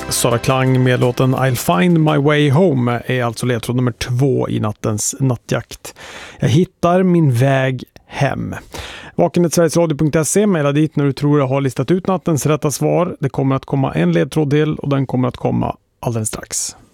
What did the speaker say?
Sara Klang med låten I'll find my way home är alltså ledtråd nummer 2 i nattens nattjakt. Jag hittar min väg hem. Vaken@sverigesradio.se, mejla dit när du tror jag har listat ut nattens rätta svar. Det kommer att komma en ledtråd till och den kommer att komma alldeles strax.